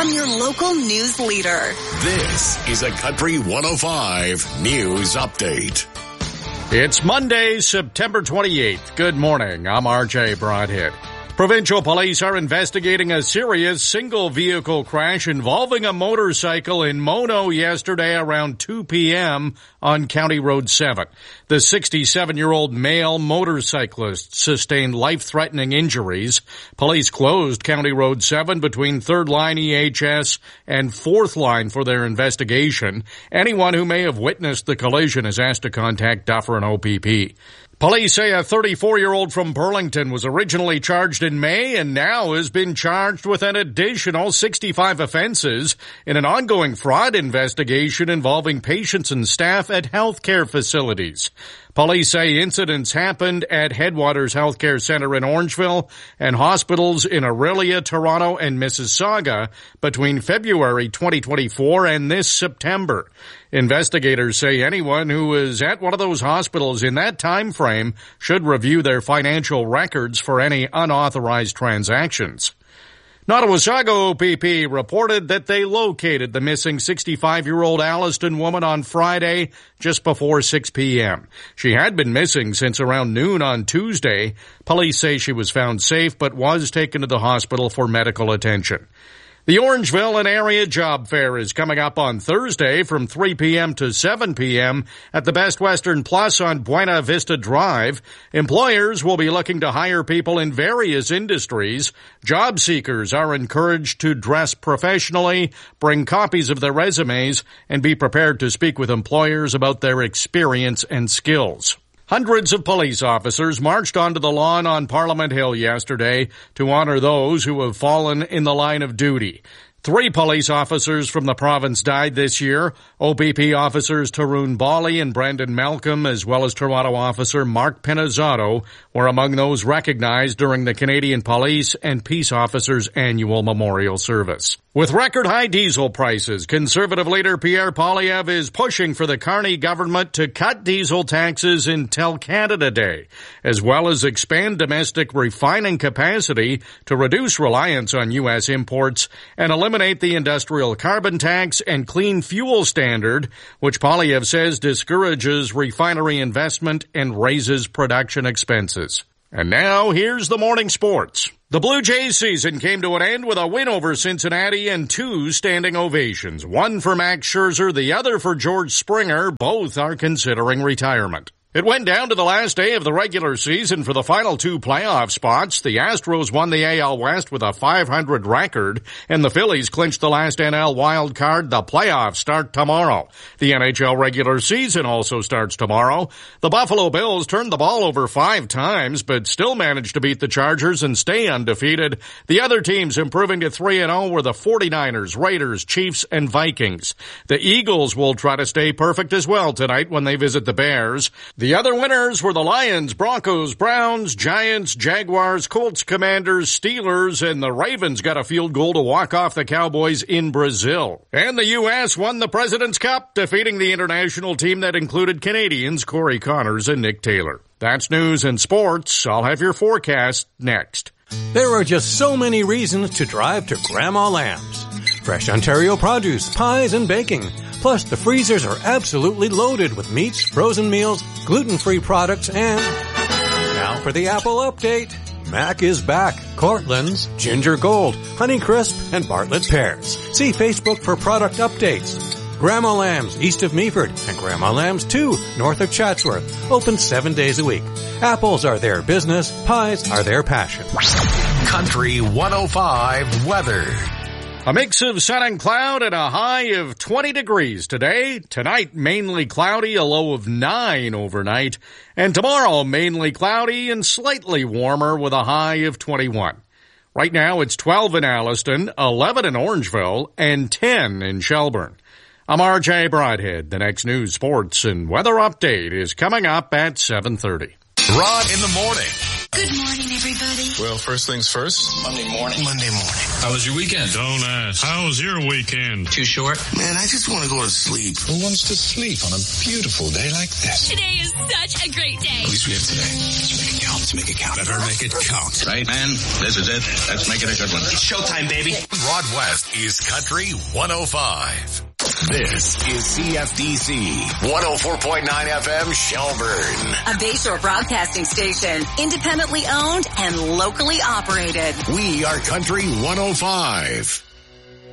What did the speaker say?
I'm your local news leader. This is a Country 105 News Update. It's Monday, September 28th. Good morning. I'm RJ Broadhead. Provincial police are investigating a serious single-vehicle crash involving a motorcycle in Mono yesterday around 2 p.m. on County Road 7. The 67-year-old male motorcyclist sustained life-threatening injuries. Police closed County Road 7 between 3rd Line EHS and 4th Line for their investigation. Anyone who may have witnessed the collision is asked to contact Dufferin OPP. Police say a 34-year-old from Burlington was originally charged in May and now has been charged with an additional 65 offenses in an ongoing fraud investigation involving patients and staff at healthcare facilities. Police say incidents happened at Headwaters Healthcare Center in Orangeville and hospitals in Orillia, Toronto, and Mississauga between February 2024 and this September. Investigators say anyone who was at one of those hospitals in that time frame should review their financial records for any unauthorized transactions. Nottawasaga OPP reported that they located the missing 65-year-old Alliston woman on Friday just before 6 p.m. She had been missing since around noon on Tuesday. Police say she was found safe but was taken to the hospital for medical attention. The Orangeville and Area Job Fair is coming up on Thursday from 3 p.m. to 7 p.m. at the Best Western Plus on Buena Vista Drive. Employers will be looking to hire people in various industries. Job seekers are encouraged to dress professionally, bring copies of their resumes, and be prepared to speak with employers about their experience and skills. Hundreds of police officers marched onto the lawn on Parliament Hill yesterday to honor those who have fallen in the line of duty. 3 police officers from the province died this year. OPP officers Tarun Bali and Brandon Malcolm, as well as Toronto officer Mark Pinizzato, were among those recognized during the Canadian Police and Peace Officers Annual Memorial Service. With record-high diesel prices, Conservative leader Pierre Poilievre is pushing for the Carney government to cut diesel taxes until Canada Day, as well as expand domestic refining capacity to reduce reliance on U.S. imports and eliminate the industrial carbon tax and clean fuel standard, which Poilievre says discourages refinery investment and raises production expenses. And now, here's the morning sports. The Blue Jays season came to an end with a win over Cincinnati and 2 standing ovations. One for Max Scherzer, the other for George Springer. Both are considering retirement. It went down to the last day of the regular season for the final 2 playoff spots. The Astros won the AL West with a .500 record, and the Phillies clinched the last NL wild card. The playoffs start tomorrow. The NHL regular season also starts tomorrow. The Buffalo Bills turned the ball over 5 times, but still managed to beat the Chargers and stay undefeated. The other teams improving to 3-0 were the 49ers, Raiders, Chiefs, and Vikings. The Eagles will try to stay perfect as well tonight when they visit the Bears. The other winners were the Lions, Broncos, Browns, Giants, Jaguars, Colts, Commanders, Steelers, and the Ravens got a field goal to walk off the Cowboys in Brazil. And the U.S. won the President's Cup, defeating the international team that included Canadians Corey Connors and Nick Taylor. That's news and sports. I'll have your forecast next. There are just so many reasons to drive to Grandma Lamb's. Fresh Ontario produce, pies, and baking. Plus, the freezers are absolutely loaded with meats, frozen meals, gluten-free products, and... Now for the Apple update. Mac is back. Cortland's, Ginger Gold, Honeycrisp, and Bartlett Pears. See Facebook for product updates. Grandma Lamb's, east of Meaford, and Grandma Lamb's 2, north of Chatsworth. Open 7 days a week. Apples are their business. Pies are their passion. Country 105 weather. A mix of sun and cloud and a high of 20 degrees today. Tonight, mainly cloudy, a low of 9 overnight. And tomorrow, mainly cloudy and slightly warmer with a high of 21. Right now, it's 12 in Alliston, 11 in Orangeville, and 10 in Shelburne. I'm RJ Broadhead. The next news, sports, and weather update is coming up at 7:30. Rod in the morning. Good morning, everybody. Well, first things first. Monday morning. How was your weekend? Don't ask. How was your weekend? Too short? Man, I just want to go to sleep. Who wants to sleep on a beautiful day like this? Today is such a great day. At least we have today. Let's make it count. Let's make it count. Better make it count. Right, man? This is it. Let's make it a good one. It's showtime, baby. Broad West is Country 105. This is CFDC 104.9 FM Shelburne. A Bayshore broadcasting station, independently owned and locally operated. We are Country 105.